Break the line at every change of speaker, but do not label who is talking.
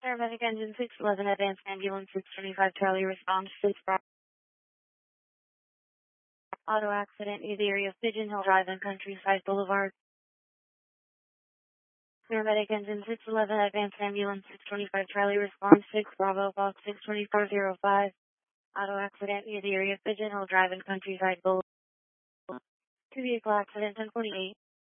Paramedic engine 611, advanced ambulance 625, Charlie response 6 auto accident near the area of Pigeon Hill Drive and Countryside Boulevard. Paramedic engine 611, advanced ambulance 625, Charlie response 6 Bravo Box 62405, auto accident near the area of Pigeon Hill Drive and Countryside Boulevard. Two vehicle accident 1048.